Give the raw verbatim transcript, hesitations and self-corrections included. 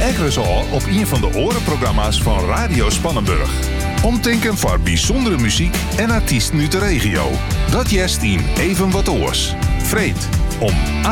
Ekkeres al op een van de orenprogramma's van Radio Spannenburg. Omtinken voor bijzondere muziek en artiesten uit de regio. Dat jest in Even Wat Oors. Vreed om